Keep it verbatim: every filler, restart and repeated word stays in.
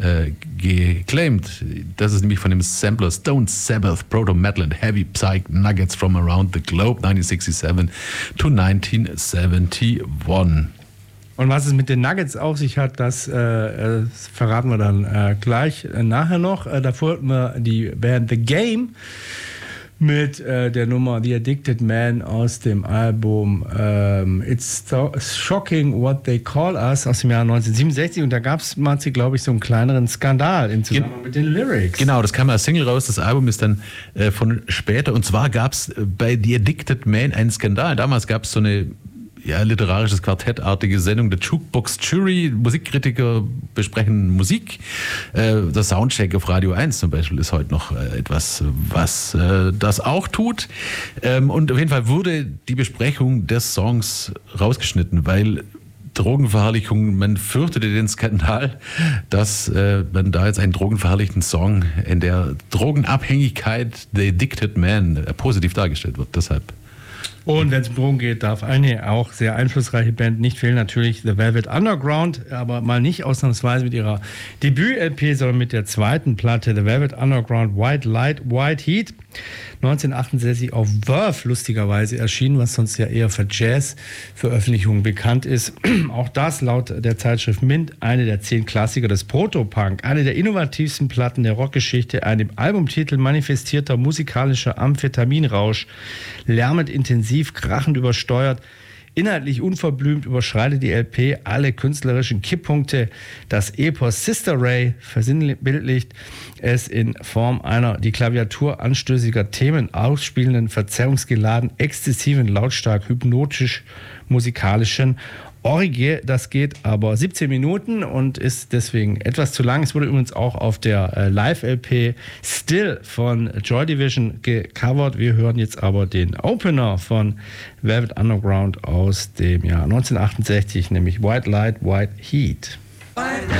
äh, geclaimed. Das ist nämlich von dem Sampler Stone Sabbath, Proto Metal and Heavy Psych Nuggets from Around the Globe neunzehnhundertsechsundsiebzig to neunzehnhunderteinundsiebzig. Und was es mit den Nuggets auf sich hat, das äh, verraten wir dann äh, gleich äh, nachher noch. Äh, davor hatten wir die Band The Game mit äh, der Nummer The Addicted Man aus dem Album ähm, It's so Shocking What They Call Us aus dem Jahr neunzehnhundertsiebenundsechzig. Und da gab es, Marzi, glaube ich, so einen kleineren Skandal im Zusammenhang Gen- mit den Lyrics. Genau, das kam als Single raus. Das Album ist dann äh, von später. Und zwar gab es bei The Addicted Man einen Skandal. Damals gab es so eine ja, literarisches Quartettartige Sendung, der Jukebox Jury, Musikkritiker besprechen Musik. Äh, der Soundcheck auf Radio eins zum Beispiel ist heute noch äh, etwas, was äh, das auch tut. Ähm, und auf jeden Fall wurde die Besprechung des Songs rausgeschnitten, weil Drogenverherrlichung, man fürchtete den Skandal, dass äh, man da jetzt einen drogenverherrlichten Song in der Drogenabhängigkeit The Addicted Man äh, positiv dargestellt wird. Deshalb. Und wenn es um Drogen geht, darf eine auch sehr einflussreiche Band nicht fehlen, natürlich The Velvet Underground, aber mal nicht ausnahmsweise mit ihrer Debüt-L P, sondern mit der zweiten Platte, The Velvet Underground White Light, White Heat, neunzehnhundertachtundsechzig auf Verve lustigerweise erschienen, was sonst ja eher für Jazz-Veröffentlichungen bekannt ist. Auch das laut der Zeitschrift Mint eine der zehn Klassiker des Proto-Punk, eine der innovativsten Platten der Rockgeschichte, ein im Albumtitel manifestierter musikalischer Amphetaminrausch, lärmend intensiv, krachend übersteuert, inhaltlich unverblümt überschreitet die L P alle künstlerischen Kipppunkte. Das Epos Sister Ray versinnbildlicht es in Form einer die Klaviatur anstößiger Themen ausspielenden, verzerrungsgeladen, exzessiven, lautstark, hypnotisch musikalischen Orgie. Das geht aber siebzehn Minuten und ist deswegen etwas zu lang. Es wurde übrigens auch auf der äh, Live-L P Still von Joy Division gecovert. Wir hören jetzt aber den Opener von Velvet Underground aus dem Jahr neunzehnhundertachtundsechzig, nämlich White Light, White Heat.